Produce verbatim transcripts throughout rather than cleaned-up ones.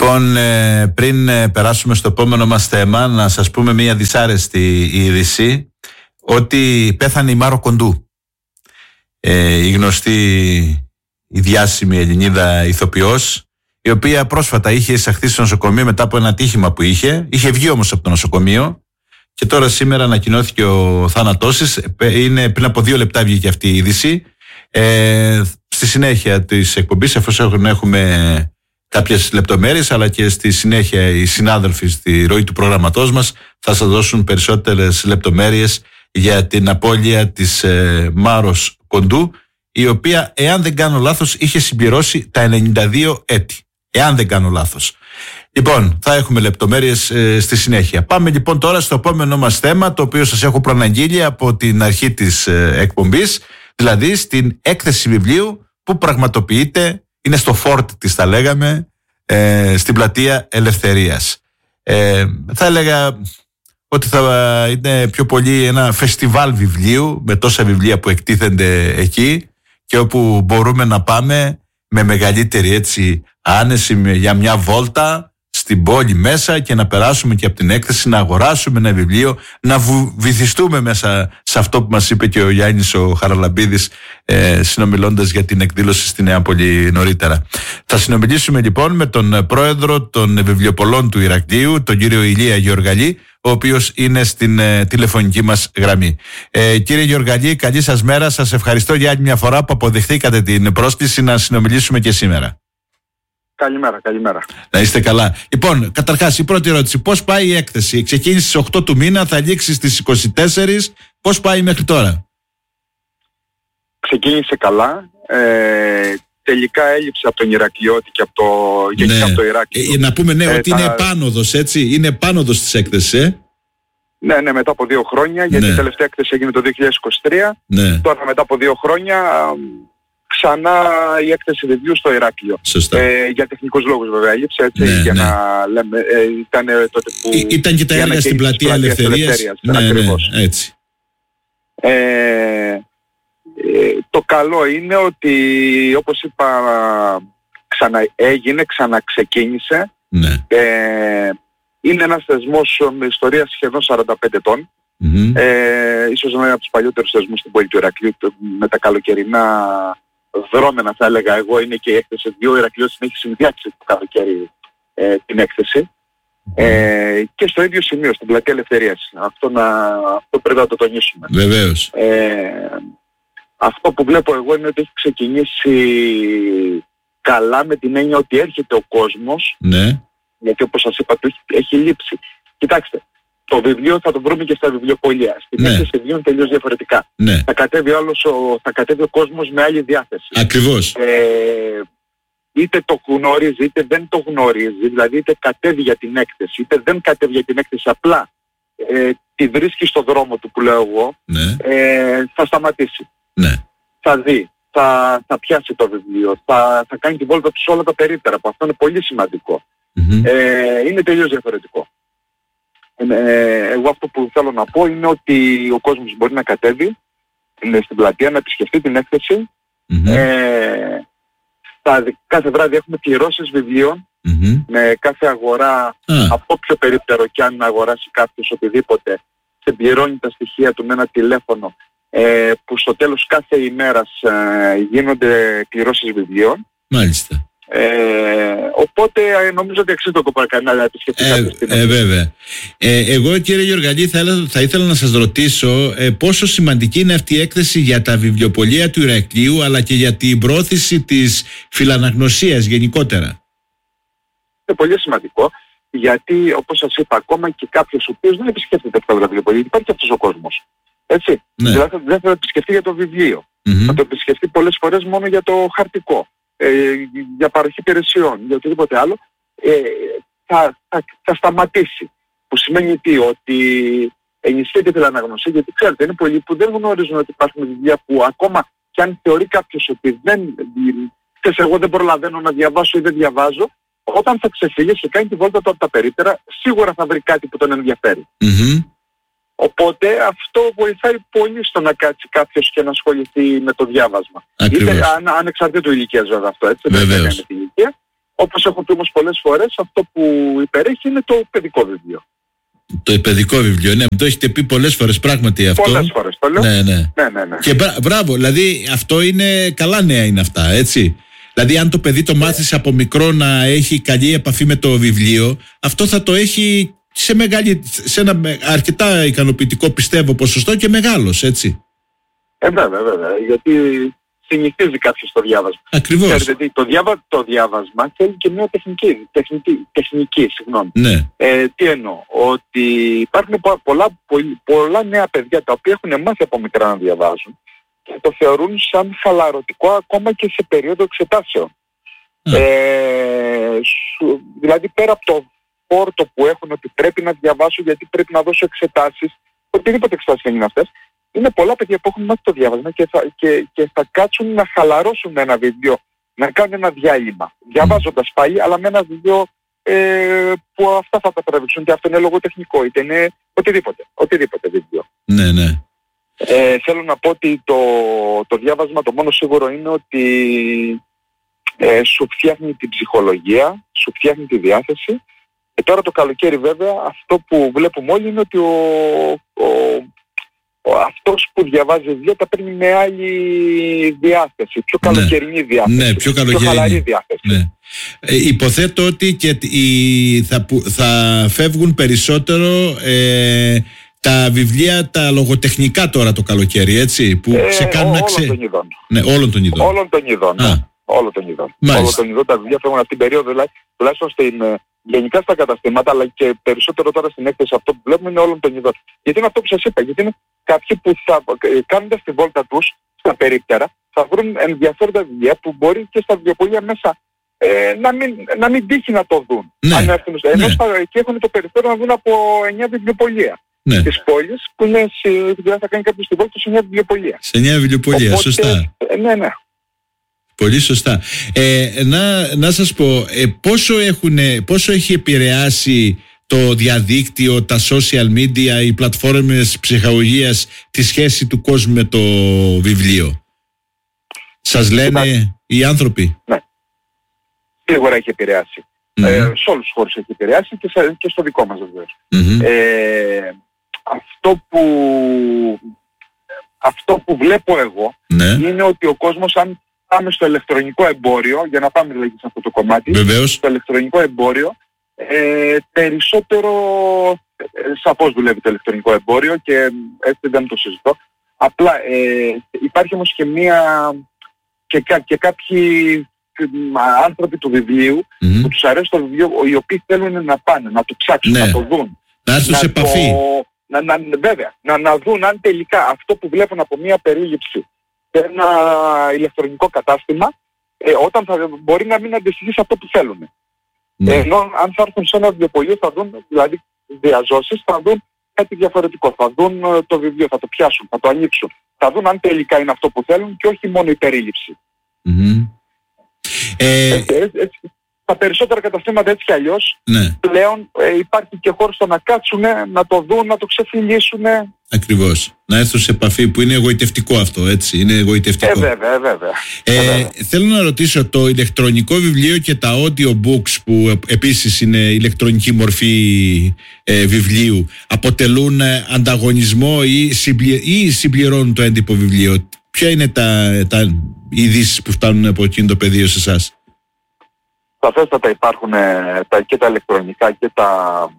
Λοιπόν, ε, πριν ε, περάσουμε στο επόμενο μας θέμα, να σας πούμε μια δυσάρεστη είδηση, ότι πέθανε η Μάρο Κοντού, ε, η γνωστή, η διάσημη Ελληνίδα ηθοποιός, η οποία πρόσφατα είχε εισαχθεί στο νοσοκομείο μετά από ένα ατύχημα που είχε. Είχε βγει όμως από το νοσοκομείο και τώρα σήμερα ανακοινώθηκε ο θάνατός της. Είναι, πριν από δύο λεπτά βγήκε αυτή η είδηση. Ε, στη συνέχεια της εκπομπής, εφόσον έχουμε κάποιες λεπτομέρειες, αλλά και στη συνέχεια οι συνάδελφοι στη ροή του προγραμματός μας θα σας δώσουν περισσότερες λεπτομέρειες για την απώλεια της ε, Μάρος Κοντού, η οποία, εάν δεν κάνω λάθος, είχε συμπληρώσει τα ενενήντα δύο έτη. Εάν δεν κάνω λάθος. Λοιπόν, θα έχουμε λεπτομέρειες ε, στη συνέχεια. Πάμε λοιπόν τώρα στο επόμενο μας θέμα, το οποίο σας έχω προαναγγείλει από την αρχή της ε, εκπομπής, δηλαδή στην έκθεση βιβλίου που πραγματοποιείται, είναι στο φόρτ της θα λέγαμε, ε, στην Πλατεία Ελευθερίας. Ε, θα έλεγα ότι θα είναι πιο πολύ ένα φεστιβάλ βιβλίου, με τόσα βιβλία που εκτίθενται εκεί και όπου μπορούμε να πάμε με μεγαλύτερη έτσι άνεση για μια βόλτα στην πόλη μέσα και να περάσουμε και από την έκθεση, να αγοράσουμε ένα βιβλίο, να βυθιστούμε μέσα σε αυτό που μας είπε και ο Γιάννης ο Χαραλαμπίδης ε, συνομιλώντας για την εκδήλωση στη Νεάπολη νωρίτερα. Θα συνομιλήσουμε λοιπόν με τον πρόεδρο των βιβλιοπωλών του Ηρακλείου, τον κύριο Ηλία Γεωργαλή, ο οποίος είναι στην ε, τηλεφωνική μας γραμμή. Ε, κύριε Γεωργαλή, καλή σας μέρα. Σας ευχαριστώ για άλλη μια φορά που αποδεχθήκατε την πρόσκληση να συνομιλήσουμε και σήμερα. Καλημέρα, καλημέρα. Να είστε καλά. Λοιπόν, καταρχάς η πρώτη ερώτηση, πώς πάει η έκθεση? Ξεκίνησε στις οκτώ του μήνα, θα λήξει στις είκοσι τέσσερις. Πώς πάει μέχρι τώρα? Ξεκίνησε καλά. Ε, τελικά έλειψε από τον Ηρακλειώτη και από το, ναι. από το Ηράκλειο. Ε, να πούμε ναι, ε, ότι τα... είναι επάνωδος, έτσι. Είναι επάνωδος της έκθεσης, ε. Ναι, ναι, μετά από δύο χρόνια, γιατί ναι. η τελευταία έκθεση έγινε το δύο χιλιάδες είκοσι τρία. Ναι. Τώρα μετά από δύο χρόνια ξανά η έκθεση βιβλίου στο Ηράκλειο. Ε, για τεχνικούς λόγους βέβαια έλειψε, έτσι, ναι, για ναι. να λέμε, ε, ήταν τότε που... Ή, ήταν και τα έργα στην Πλατεία Ελευθερίας. Ελευθερίας. Ναι, ναι, έτσι. Ε, ε, το καλό είναι ότι, όπως είπα, ξαναέγινε, ξαναξεκίνησε. Ναι. Ε, είναι ένας θεσμός με ιστορία σχεδόν σαράντα πέντε ετών. Mm-hmm. Ε, ίσως να είναι από τους παλιότερους θεσμούς στην πόλη του Ηρακλείου, με τα καλοκαιρινά δρόμενα θα έλεγα εγώ, είναι και η έκθεση δύο. Ο Ηρακλείος έχει συνδυάξει το καλοκαίρι ε, την έκθεση. Ε, και στο ίδιο σημείο, στην Πλατεία Ελευθερίας. Αυτό, να, αυτό πρέπει να το τονίσουμε. Βεβαίως. Ε, αυτό που βλέπω εγώ είναι ότι έχει ξεκινήσει καλά, με την έννοια ότι έρχεται ο κόσμος. Ναι. Γιατί όπως σας είπα, έχει, έχει λείψει. Κοιτάξτε, το βιβλίο θα το βρούμε και στα βιβλιοπωλεία. Στην ναι. έκθεση βιβλίων τελείως διαφορετικά. Ναι. Θα κατέβει, άλλος, ο, θα κατέβει ο κόσμος με άλλη διάθεση. Ακριβώς. Ε, είτε το γνωρίζει είτε δεν το γνωρίζει, δηλαδή είτε κατέβει για την έκθεση είτε δεν κατέβει για την έκθεση, απλά ε, τη βρίσκει στον δρόμο του που λέω εγώ, ναι. ε, θα σταματήσει. Ναι. Θα δει, θα, θα πιάσει το βιβλίο, θα, θα κάνει τη βόλτα του σε όλα τα περίπτερα, που αυτό είναι πολύ σημαντικό. Mm-hmm. Ε, είναι τελείως διαφορετικό. Ε, εγώ αυτό που θέλω να πω είναι ότι ο κόσμος μπορεί να κατέβει είναι στην πλατεία, να επισκεφτεί την έκθεση. Mm-hmm. Ε, θα, κάθε βράδυ έχουμε πληρώσεις βιβλίων mm-hmm. με κάθε αγορά, mm. από όποιο περίπτερο κι αν αγοράσει κάποιος οτιδήποτε, και πληρώνει τα στοιχεία του με ένα τηλέφωνο, ε, που στο τέλος κάθε ημέρας ε, γίνονται πληρώσεις βιβλίων. Μάλιστα. Ε, οπότε νομίζω ότι αξίζει το κόπο να επισκεφτεί ε, κάποιος την ε, βέβαια. Ε, εγώ κύριε Γεωργαλή θα, θα ήθελα να σας ρωτήσω ε, πόσο σημαντική είναι αυτή η έκθεση για τα βιβλιοπωλεία του Ηρακλείου, αλλά και για την πρόθεση της φιλαναγνωσίας γενικότερα. Είναι πολύ σημαντικό, γιατί όπως σας είπα, ακόμα και κάποιος ο οποίος δεν επισκέφτεται αυτά τα βιβλιοπωλεία, υπάρχει αυτός ο κόσμος. Έτσι. Ναι. Δηλαδή δεν θα επισκεφτεί για το βιβλίο. Mm-hmm. Θα το επισκεφτεί πολλές φορές μόνο για το χαρτικό. Ε, για παροχή υπηρεσιών, για οτιδήποτε άλλο, ε, θα, θα, θα σταματήσει. Που σημαίνει τι, ότι ενισχύεται η φιλαναγνωσία, γιατί ξέρετε, είναι πολλοί που δεν γνωρίζουν ότι υπάρχουν βιβλία που ακόμα και αν θεωρεί κάποιος ότι δεν, ξέρεις, εγώ δεν προλαβαίνω να διαβάσω ή δεν διαβάζω, όταν θα ξεφύγει και κάνει τη βόλτα του από τα περίπτερα, σίγουρα θα βρει κάτι που τον ενδιαφέρει. Mm-hmm. Οπότε αυτό βοηθάει πολύ στο να κάτσει κάποιος και να ασχοληθεί με το διάβασμα. Είτε, αν, ανεξαρτήτου ηλικίας βέβαια αυτό, έτσι, δεν είναι την ηλικία. Όπως έχω πει όμως πολλές φορές, αυτό που υπερέχει είναι το παιδικό βιβλίο. Το παιδικό βιβλίο, ναι, το έχετε πει πολλές φορές πράγματι αυτό. Πολλές φορές το λέω. Ναι, ναι. ναι, ναι, ναι. Και μπρα, μπράβο, δηλαδή αυτό είναι καλά νέα είναι αυτά, έτσι. Δηλαδή αν το παιδί το μάθεις από μικρό να έχει καλή επαφή με το βιβλίο, αυτό θα το έχει σε, μεγάλη, σε ένα αρκετά ικανοποιητικό, πιστεύω, ποσοστό και μεγάλος, έτσι. Ε, βέβαια, βέβαια, γιατί συνηθίζει κάποιος το διάβασμα. Ακριβώς. Ξέρετε, το, διάβα, το διάβασμα θέλει και μια τεχνική, τεχνική, τεχνική συγγνώμη. Ναι. Ε, τι εννοώ, ότι υπάρχουν πολλά, πολλά, πολλά νέα παιδιά τα οποία έχουν μάθει από μικρά να διαβάζουν και το θεωρούν σαν χαλαρωτικό ακόμα και σε περίοδο εξετάσεων. Mm. Ε, σου, δηλαδή πέρα από το φόρτο που έχουν ότι πρέπει να διαβάσω γιατί πρέπει να δώσω εξετάσεις, οτιδήποτε εξετάσεις είναι αυτές, είναι πολλά παιδιά που έχουν μάθει το διάβασμα και θα, και, και θα κάτσουν να χαλαρώσουν ένα βιβλίο, να κάνουν ένα διάλειμμα, διαβάζοντας πάλι, αλλά με ένα βιβλίο ε, που αυτά θα τα τραβήξουν, και αυτό είναι λογοτεχνικό, είτε είναι οτιδήποτε, οτιδήποτε βιβλίο. Ναι, ναι. Ε, θέλω να πω ότι το, το διάβασμα το μόνο σίγουρο είναι ότι ε, σου φτιάχνει την ψυχολογία, σου φτιάχνει τη διάθεση. Και τώρα το καλοκαίρι βέβαια αυτό που βλέπουμε όλοι είναι ότι ο, ο, ο, αυτός που διαβάζει βιβλία τα παίρνει με άλλη διάθεση, πιο καλοκαιρινή διάθεση, ναι, πιο, πιο χαλαρή διάθεση. Ναι. Ε, υποθέτω ότι και οι, θα, θα φεύγουν περισσότερο ε, τα βιβλία, τα λογοτεχνικά τώρα το καλοκαίρι, έτσι, που ε, σε κάνουν να ξε... Όλων των ειδών. Ναι, όλων των ειδών. Όλων των ειδών, ναι. Όλων των ειδών. Όλων των ειδών τα βιβλία φεύγουν αυτήν την περίοδο, δηλαδή, τουλάχιστον στην, γενικά στα καταστήματα, αλλά και περισσότερο τώρα στην έκθεση αυτό που βλέπουμε είναι όλων των ειδών. Γιατί είναι αυτό που σας είπα, γιατί είναι κάποιοι που θα, κάνοντας τη βόλτα τους στα περίπτερα, θα βρουν ενδιαφέροντα βιβλία που μπορεί και στα βιβλιοπωλεία μέσα ε, να, μην, να μην τύχει να το δουν. Ναι, αν έρθουν, ναι. Ενώ εκεί έχουν το περιθώριο να δουν από εννιά βιβλιοπωλεία. Ναι. Της πόλης που είναι, δηλαδή θα κάνει κάποιος τη βόλτα σε μια βιβλιοπωλεία. Σε μια βιβλιοπωλεία, οπότε, σωστά. Ε, ναι, ναι. Πολύ σωστά. Ε, να, να σας πω, ε, πόσο, έχουνε, πόσο έχει επηρεάσει το διαδίκτυο, τα social media, οι πλατφόρμες ψυχαγωγίας, τη σχέση του κόσμου με το βιβλίο? Σας λένε Κοιτά. οι άνθρωποι? Ναι. Σίγουρα έχει επηρεάσει. Mm-hmm. Ε, σε όλους τους χώρους έχει επηρεάσει και, σε, και στο δικό μας βεβαίως. Mm-hmm. Ε, αυτό που αυτό που βλέπω εγώ ναι. είναι ότι ο κόσμος, αν πάμε στο ηλεκτρονικό εμπόριο, για να πάμε δηλαδή σε αυτό το κομμάτι, βεβαίως. Στο ηλεκτρονικό εμπόριο, ε, περισσότερο ε, σαφώς δουλεύει το ηλεκτρονικό εμπόριο και έτσι δεν το συζητώ. Απλά ε, υπάρχει όμως και μία και, και κάποιοι άνθρωποι του βιβλίου mm-hmm. που τους αρέσει το βιβλίο, οι οποίοι θέλουν να πάνε, να το ψάξουν, ναι. να το δουν. Να έρθουν σε επαφή. Να, να, βέβαια, να, να δουν αν τελικά αυτό που βλέπουν από μία περίληψη σε ένα ηλεκτρονικό κατάστημα, ε, όταν θα μπορεί να μην αντιστοιχεί σε αυτό που θέλουν. Ναι. Ε, ενώ αν θα έρθουν σε ένα βιβλιοπωλείο θα δουν, δηλαδή διαζώσεις, θα δουν κάτι διαφορετικό. Θα δουν το βιβλίο, θα το πιάσουν, θα το ανοίξουν. Θα δουν αν τελικά είναι αυτό που θέλουν και όχι μόνο η περίληψη. Mm-hmm. Ε... Έτσι, έτσι, έτσι. Τα περισσότερα καταστήματα έτσι κι αλλιώς ναι. πλέον ε, υπάρχει και χώρος στο να κάτσουν, να το δουν, να το ξεφυλίσουν. Ακριβώς. Να έρθουν σε επαφή, που είναι εγωιτευτικό αυτό, έτσι. Είναι εγωιτευτικό. Ε, βέβαια, βέβαια. Ε, ε, βέβαια. Θέλω να ρωτήσω, το ηλεκτρονικό βιβλίο και τα audiobooks, που επίσης είναι ηλεκτρονική μορφή ε, βιβλίου, αποτελούν ανταγωνισμό ή, συμπλη, ή συμπληρώνουν το έντυπο βιβλίο? Ποια είναι τα, τα ειδήσεις που φτάνουν από εκείνο το πεδίο σε εσάς? Σαφέστατα υπάρχουν ε, τα, και τα ηλεκτρονικά και τα,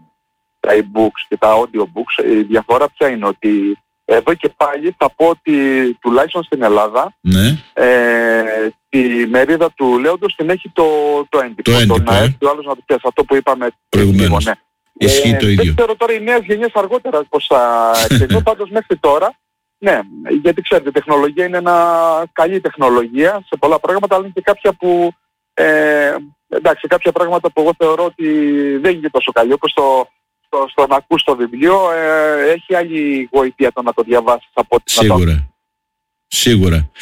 τα e-books και τα audiobooks. Η διαφορά ποια είναι? Ότι εδώ και πάλι θα πω ότι τουλάχιστον στην Ελλάδα ναι. ε, τη μερίδα του λέοντος την έχει το, το έντυπο. Το έντυπο, το να έρθει ο άλλος να το πιάσει, αυτό που είπαμε προηγουμένως. Ναι. Ισχύει ε, το ίδιο. Δεν ξέρω τώρα οι νέες γενιές αργότερα πώς θα εξελιχθούν, πάντως μέχρι τώρα. Ναι, γιατί ξέρετε, η τεχνολογία είναι ένα καλή τεχνολογία σε πολλά πράγματα, αλλά είναι και κάποια που ε, εντάξει, κάποια πράγματα που εγώ θεωρώ ότι δεν είναι τόσο καλή, όπως το, το, στο να ακούς το βιβλίο, ε, έχει άλλη γοητεία το να το διαβάσεις από ό,τι να το... Σίγουρα. Σίγουρα.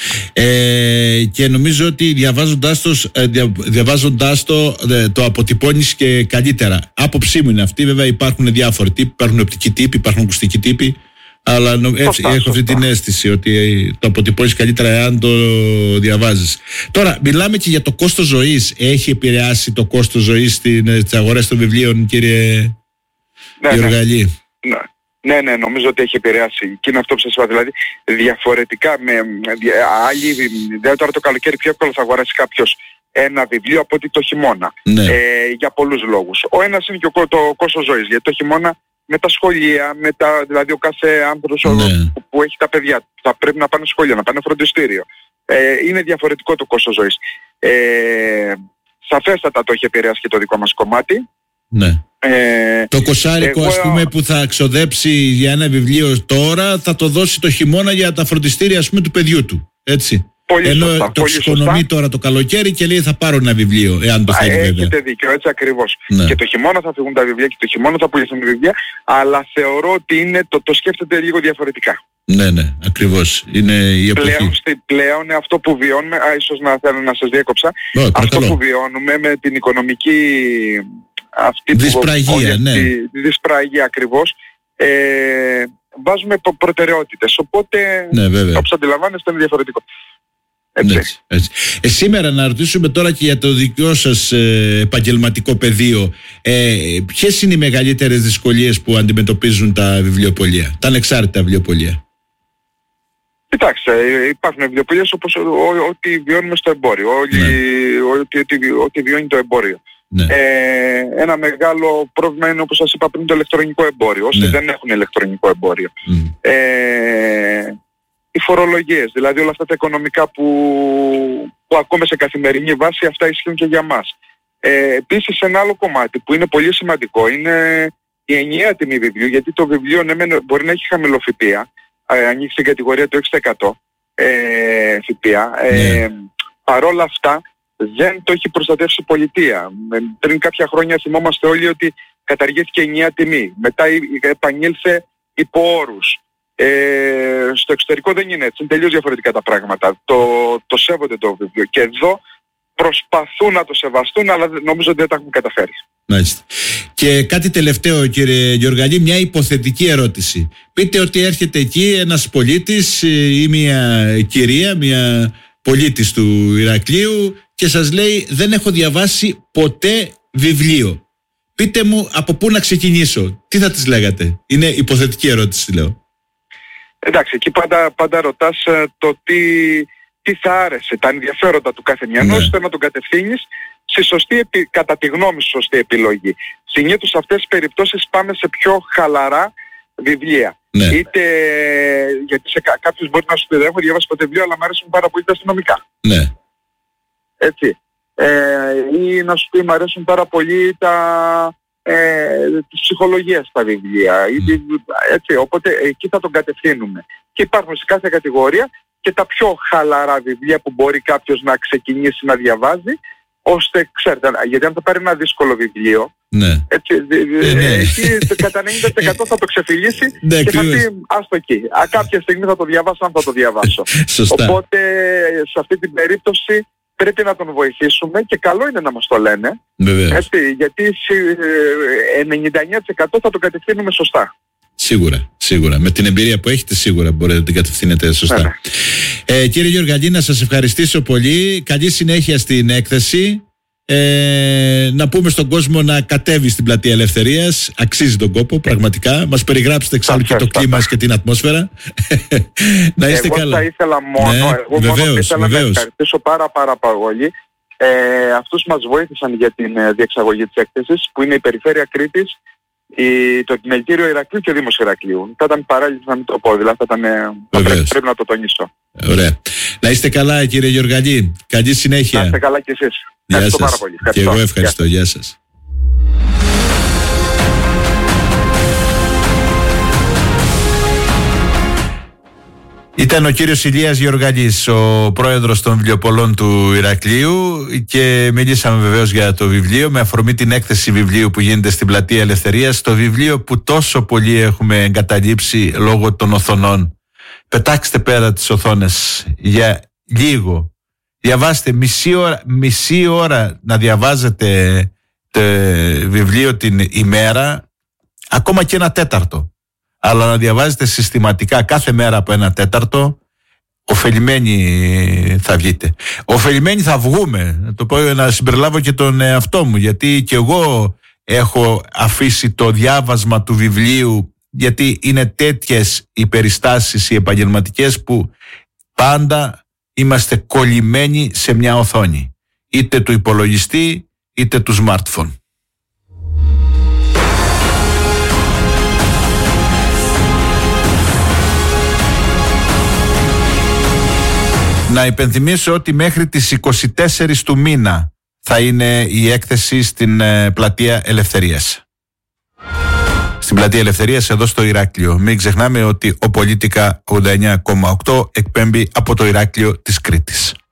Ε, και νομίζω ότι διαβάζοντάς το, ε, δια, διαβάζοντάς το, ε, το αποτυπώνεις και καλύτερα. Άποψή μου είναι αυτή. Βέβαια υπάρχουν διάφοροι τύποι, υπάρχουν οπτικοί τύποι, υπάρχουν ακουστικοί τύποι. Αλλά έτσι, σωστά, έχω αυτή την αίσθηση ότι το αποτυπώσεις καλύτερα εάν το διαβάζεις. Τώρα, μιλάμε και για το κόστος ζωής. Έχει επηρεάσει το κόστος ζωής στις αγορές των βιβλίων, κύριε ναι, Γεωργαλή? Ναι. Ναι, ναι, νομίζω ότι έχει επηρεάσει. Και είναι αυτό που σας είπα. Δηλαδή, διαφορετικά με άλλοι. Δηλαδή, τώρα το καλοκαίρι πιο εύκολο θα αγοράσει κάποιος ένα βιβλίο από ότι το χειμώνα. Ναι. Ε, για πολλούς λόγους. Ο ένας είναι και το, το κόστος ζωής. Γιατί το χειμώνα με τα σχολεία, με τα, δηλαδή ο κάθε άνθρωπος ναι. που, που έχει τα παιδιά θα πρέπει να πάνε σχολείο, να πάνε φροντιστήριο. Ε, είναι διαφορετικό το κόστος ζωής. Ε, σαφέστατα το έχει επηρεάσει και το δικό μας κομμάτι. Ναι. Ε, το κοσάρικο εγώ, ας πούμε που θα ξοδέψει για ένα βιβλίο τώρα θα το δώσει το χειμώνα για τα φροντιστήρια ας πούμε του παιδιού του, έτσι. Πολύ ενώ σωστά, το εξοικονομεί τώρα το καλοκαίρι και λέει θα πάρω ένα βιβλίο εάν το θέλει βέβαια. Έχετε δίκιο, έτσι ακριβώς. Ναι. Και το χειμώνα θα φύγουν τα βιβλία και το χειμώνα θα πουληθούν τα βιβλία, αλλά θεωρώ ότι είναι, το, το σκέφτεται λίγο διαφορετικά. Ναι, ναι, ακριβώς. Είναι η εποχή. Πλέον, πλέον αυτό που βιώνουμε, α, ίσως να θέλω να σας διέκοψα, oh, αυτό που βιώνουμε με την οικονομική αυτή δυσπραγία, που, ναι. Τη δυσπραγία ακριβώς, ε, βάζουμε προτεραιότητες, οπότε ναι, όπως αντιλαμβάνεστε είναι διαφορετικό. Έτσι. Έτσι, έτσι. Ε, σήμερα να ρωτήσουμε τώρα και για το δικό σας ε, επαγγελματικό πεδίο. Ε, ποιες είναι οι μεγαλύτερες δυσκολίες που αντιμετωπίζουν τα βιβλιοπωλεία, τα ανεξάρτητα βιβλιοπωλεία? Κοιτάξτε, υπάρχουν βιβλιοπωλείες όπως ό,τι βιώνουμε στο εμπόριο, ό,τι, ναι. ό,τι, ό,τι, ό,τι βιώνει το εμπόριο. Ναι. Ε, ένα μεγάλο πρόβλημα είναι όπως σας είπα πριν το ηλεκτρονικό εμπόριο, όσοι ναι. δεν έχουν ηλεκτρονικό εμπόριο. Mm. Ε, οι φορολογίες, δηλαδή όλα αυτά τα οικονομικά που, που ακόμα σε καθημερινή βάση αυτά ισχύουν και για μας. Ε, επίσης ένα άλλο κομμάτι που είναι πολύ σημαντικό είναι η ενιαία τιμή βιβλίου, γιατί το βιβλίο ναι, μπορεί να έχει χαμηλό ΦΠΑ, ε, ανοίξει στην κατηγορία του έξι τοις εκατό ε, ΦΠΑ. Ε, ναι. Παρόλα αυτά δεν το έχει προστατεύσει η πολιτεία. Πριν κάποια χρόνια θυμόμαστε όλοι ότι καταργήθηκε η ενιαία τιμή. Μετά επανήλθε υπό όρους. Ε, στο εξωτερικό δεν είναι έτσι. Είναι τελείως διαφορετικά τα πράγματα. Το, το σέβονται το βιβλίο. Και εδώ προσπαθούν να το σεβαστούν, αλλά νομίζω ότι δεν τα έχουν καταφέρει. Μάλιστα. Και κάτι τελευταίο, κύριε Γεωργαλή, μια υποθετική ερώτηση. Πείτε ότι έρχεται εκεί ένας πολίτης ή μια κυρία, μια πολίτης του Ηρακλείου και σας λέει δεν έχω διαβάσει ποτέ βιβλίο. Πείτε μου από πού να ξεκινήσω. Τι θα της λέγατε? Είναι υποθετική ερώτηση λέω. Εντάξει, εκεί πάντα, πάντα ρωτάς το τι, τι θα άρεσε, τα ενδιαφέροντα του κάθε μιανός, ναι. ώστε να τον κατευθύνεις στη σωστή, κατά τη γνώμη σου, σωστή επιλογή. Συνήθως σε αυτές τις περιπτώσεις πάμε σε πιο χαλαρά βιβλία. Ναι. Είτε γιατί σε κά, κάποιος μπορεί να σου πει δεν έχω διαβάσει ποτέ βιβλίο, αλλά μου αρέσουν πάρα πολύ τα αστυνομικά. Ναι. Έτσι. Ε, ή να σου πει μου αρέσουν πάρα πολύ τα, ε, της ψυχολογίας στα βιβλία. Mm. Ή, έτσι, οπότε εκεί θα τον κατευθύνουμε. Και υπάρχουν σε κάθε κατηγορία και τα πιο χαλαρά βιβλία που μπορεί κάποιος να ξεκινήσει να διαβάζει, ώστε, ξέρετε, γιατί αν θα πάρει ένα δύσκολο βιβλίο, ναι. έτσι, ε, ναι. εκεί κατά ενενήντα τοις εκατό θα το ξεφυλίσει ναι, και θα πει άστο εκεί. Α, κάποια στιγμή θα το διαβάσω αν θα το διαβάσω. Οπότε σε αυτή την περίπτωση πρέπει να τον βοηθήσουμε και καλό είναι να μας το λένε. Έτσι, γιατί ενενήντα εννέα τοις εκατό θα το κατευθύνουμε σωστά. Σίγουρα, σίγουρα. Με την εμπειρία που έχετε σίγουρα μπορείτε να την κατευθύνετε σωστά. Ναι. Ε, κύριε Γεωργαλή, να σας ευχαριστήσω πολύ. Καλή συνέχεια στην έκθεση. Ε, να πούμε στον κόσμο να κατέβει στην Πλατεία Ελευθερίας. Αξίζει τον κόπο, πραγματικά. Μας περιγράψετε εξάλλου και το κλίμα και την ατμόσφαιρα. Να είστε εγώ καλά. Θα ήθελα μόνο, ναι, εγώ βεβαίως, μόνο ήθελα βεβαίως. να ευχαριστήσω πάρα πάρα πολύ ε, αυτούς μας βοήθησαν για την ε, διεξαγωγή της έκθεσης, που είναι η Περιφέρεια Κρήτης, η, το Επιμελητήριο Ηρακλείου και ο Δήμος Ηρακλείου. Θα ήταν παράλληλα να μην το πω, δηλαδή θα ήταν, θα πρέπει, πρέπει να το τονίσω. Ωραία. Να είστε καλά, κύριε Γεωργαλή. Καλή συνέχεια. Να είστε καλά κι εσείς. Γεια ευχαριστώ σας. πάρα πολύ. Ευχαριστώ. Και εγώ ευχαριστώ. Γεια, Γεια σας. Ήταν ο κύριος Ηλίας Γεωργαλής, ο πρόεδρος των βιβλιοπωλών του Ηρακλείου, και μιλήσαμε βεβαίως για το βιβλίο με αφορμή την έκθεση βιβλίου που γίνεται στην Πλατεία Ελευθερίας, το βιβλίο που τόσο πολύ έχουμε εγκαταλείψει λόγω των οθονών. Πετάξτε πέρα τις οθόνες για λίγο. Διαβάστε μισή ώρα, μισή ώρα να διαβάζετε το βιβλίο την ημέρα, ακόμα και ένα τέταρτο. αλλά να διαβάζετε συστηματικά κάθε μέρα από ένα τέταρτο, ωφελημένοι θα βγείτε. Ωφελημένοι θα βγούμε. Να το πω, να συμπεριλάβω και τον εαυτό μου, γιατί και εγώ έχω αφήσει το διάβασμα του βιβλίου, γιατί είναι τέτοιες οι περιστάσεις οι επαγγελματικές που πάντα είμαστε κολλημένοι σε μια οθόνη, είτε του υπολογιστή είτε του smartphone. Να υπενθυμίσω ότι μέχρι τις είκοσι τέσσερις του μήνα θα είναι η έκθεση στην ε, Πλατεία Ελευθερίας. Στην Πλατεία Ελευθερίας εδώ στο Ηράκλειο. Μην ξεχνάμε ότι ο Πολίτικα ογδόντα εννιά κόμμα οκτώ εκπέμπει από το Ηράκλειο της Κρήτης.